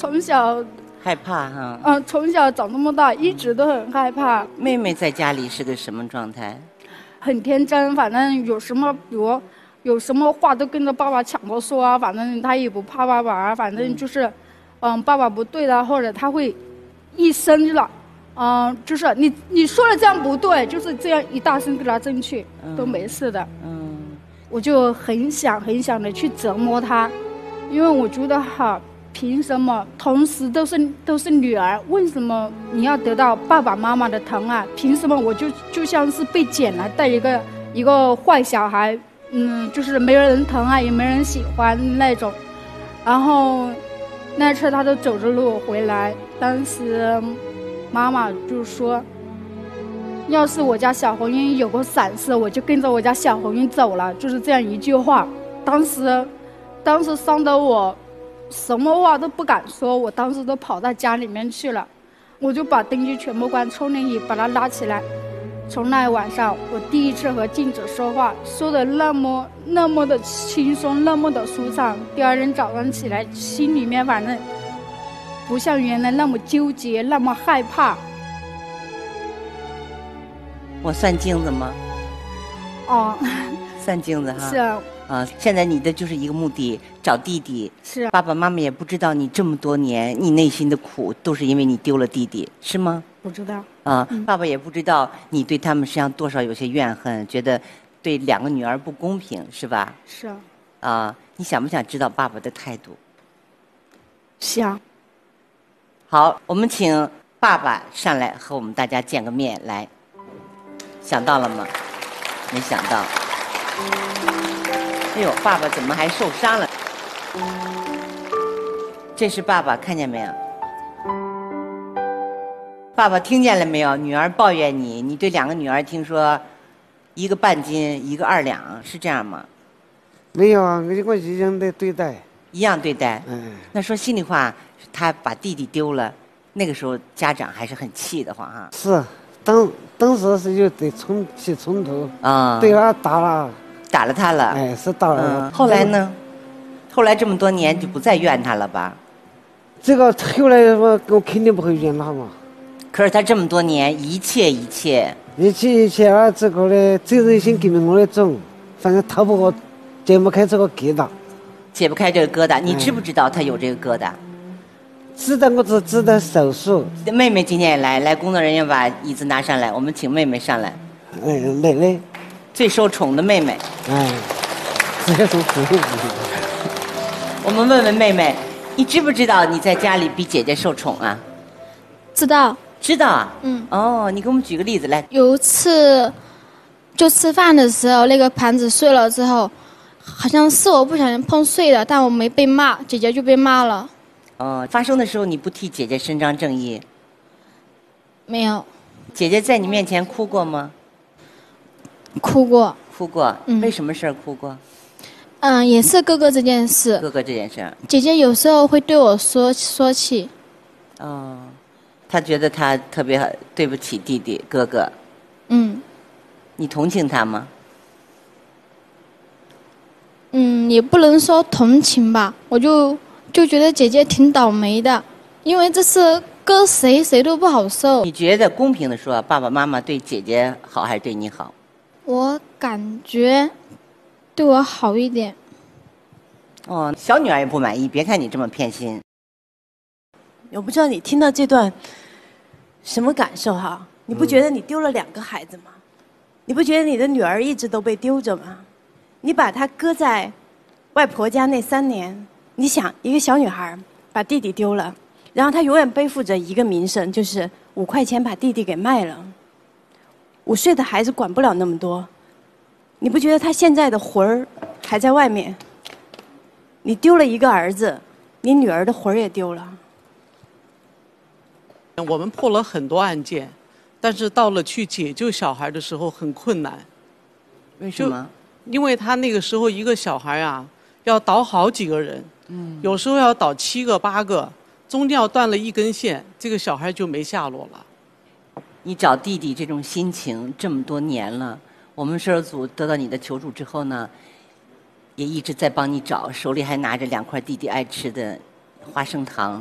从小害怕哈。 从小长这么大，一直都很害怕。 妹妹在家里是个什么状态？ 很天真，反正有什么，比如有什么话都跟着爸爸抢着说啊，反正他也不怕爸爸啊，反正就是，爸爸不对的，或者他会一生了，就是你说了这样不对，就是这样一大声给他正去，都没事的。我就很想的去折磨他，因为我觉得凭什么同时都是女儿，为什么你要得到爸爸妈妈的疼啊？凭什么我就像是被捡来的一个坏小孩，就是没人疼啊，也没人喜欢那种。然后那次他都走着路回来，当时妈妈就说，要是我家小红英有个闪失，我就跟着我家小红英走了，就是这样一句话。当时伤得我什么话都不敢说，我当时都跑到家里面去了，我就把灯具全部关，冲淋椅把它拉起来。从那晚上，我第一次和镜子说话，说的那么的轻松，那么的舒畅。第二天早上起来，心里面反正不像原来那么纠结，那么害怕。 我算镜子吗？算镜子哈。 是啊。 现在你的就是一个目的，找弟弟。 是。 爸爸妈妈也不知道你这么多年，你内心的苦都是因为你丢了弟弟，是吗？ 不知道。 爸爸也不知道你对他们实际上多少有些怨恨，觉得对两个女儿不公平，是吧？ 是啊。 你想不想知道爸爸的态度？ 想。 好，我们请爸爸上来和我们大家见个面来。想到了吗？没想到。哎呦，爸爸怎么还受伤了？这是爸爸，看见没有？爸爸听见了没有？女儿抱怨你，你对两个女儿听说一个半斤，一个2两，是这样吗？ 没有啊，我一样的对待。 一样对待。那说心里话，他把弟弟丢了，那个时候家长还是很气的慌哈。 是，当时是有对起冲突对他打了他了。 是打了。 后来呢？后来这么多年就不再怨他了吧？ 这个后来我肯定不会怨他嘛。 可是他这么多年一切啊，这个呢责任心根本我来重，反正他不解不开这个疙瘩。 解不开这个疙瘩，你知不知道他有这个疙瘩？ 知道，我只知道手术。 妹妹今天也来，工作人员把椅子拿上来，我们请妹妹上来。 奶奶。 最受宠的妹妹。 最受宠。 我们问问妹妹，你知不知道你在家里比姐姐受宠啊？ 知道。 知道啊。你给我们举个例子来。 有一次就吃饭的时候，那个盘子碎了之后，好像是我不小心碰碎了，但我没被骂，姐姐就被骂了。 发生的时候你不替姐姐伸张正义？ 没有。 姐姐在你面前哭过吗？ 哭过。 为什么事儿哭过？ 也是哥哥这件事。姐姐有时候会对我说起。 她觉得她特别对不起弟弟哥哥。你同情她吗？ 也不能说同情吧，我就觉得姐姐挺倒霉的，因为这事搁谁都不好受。 你觉得公平的说，爸爸妈妈对姐姐好还是对你好？ 我感觉对我好一点。 小女儿也不满意，别看你这么偏心。 我不知道你听到这段什么感受哈？你不觉得你丢了2个孩子吗？你不觉得你的女儿一直都被丢着吗？你把她搁在外婆家那3年，你想一个小女孩把弟弟丢了，然后她永远背负着一个名声，就是5块钱把弟弟给卖了。5岁的孩子管不了那么多，你不觉得他现在的魂儿还在外面？你丢了一个儿子，你女儿的魂儿也丢了。 我们破了很多案件，但是到了去解救小孩的时候很困难。 为什么？ 因为他那个时候一个小孩啊，要倒好几个人，有时候要倒7个8个，中间要断了一根线，这个小孩就没下落了。 你找弟弟这种心情这么多年了，我们摄组得到你的求助之后呢，也一直在帮你找，手里还拿着2块弟弟爱吃的花生糖。